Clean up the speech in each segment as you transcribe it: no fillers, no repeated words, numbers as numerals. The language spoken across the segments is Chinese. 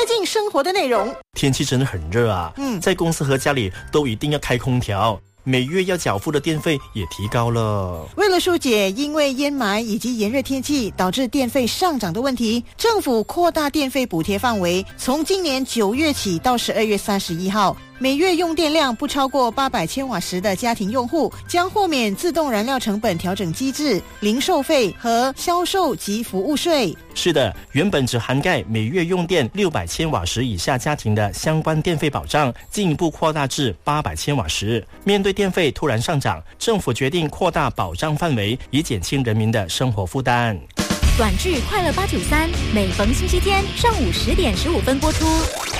近生活的内容。 天气真的很热啊，在公司和家里都一定要开空调，每月要缴付的电费也提高了。 为了疏解因为烟霾以及炎热天气导致电费上涨的问题，政府扩大电费补贴范围，从今年9月起到12月31号，每月用电量不超过800千瓦时的家庭用户将豁免自动燃料成本调整机制、零售费和销售及服务税。 是的，原本只涵盖每月用电600千瓦时以下家庭的相关电费保障，进一步扩大至800千瓦时。面对电费突然上涨，政府决定扩大保障范围，以减轻人民的生活负担。 短剧《快乐893》每逢星期天上午10点15分播出。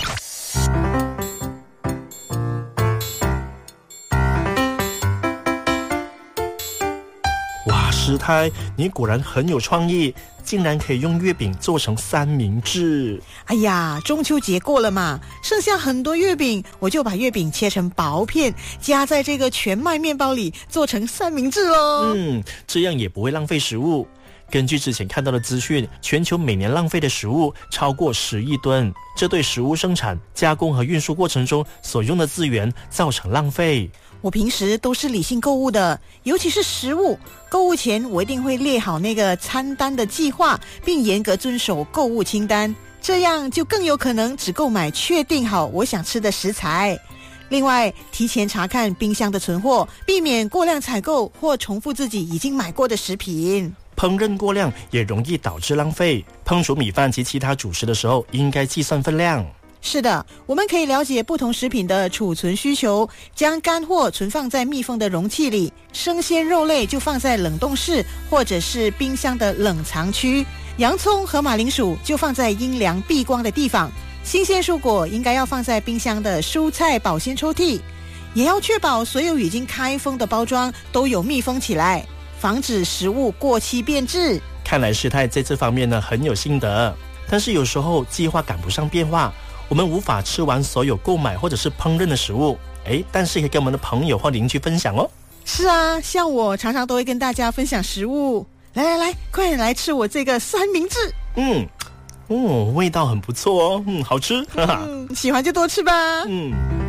哇，师太，你果然很有创意，竟然可以用月饼做成三明治。 哎呀，中秋节过了嘛，剩下很多月饼，我就把月饼切成薄片，夹在这个全麦面包里，做成三明治咯。 这样也不会浪费食物。根据之前看到的资讯，全球每年浪费的食物超过10亿吨，这对食物生产、加工和运输过程中所用的资源造成浪费。 我平时都是理性购物的，尤其是食物。购物前我一定会列好那个餐单的计划，并严格遵守购物清单，这样就更有可能只购买确定好我想吃的食材。另外，提前查看冰箱的存货，避免过量采购或重复自己已经买过的食品。 烹饪过量也容易导致浪费，烹煮米饭及其他主食的时候应该计算分量。 是的，我们可以了解不同食品的储存需求，将干货存放在密封的容器里，生鲜肉类就放在冷冻室或者是冰箱的冷藏区，洋葱和马铃薯就放在阴凉避光的地方，新鲜蔬果应该要放在冰箱的蔬菜保鲜抽屉，也要确保所有已经开封的包装都有密封起来，防止食物过期变质。 看来师太在这方面呢很有心得，但是有时候计划赶不上变化，我们无法吃完所有购买或者是烹饪的食物，但是可以跟我们的朋友或邻居分享哦。 是啊，像我常常都会跟大家分享食物。来，快点来吃我这个三明治。 味道很不错哦，好吃。 喜欢就多吃吧。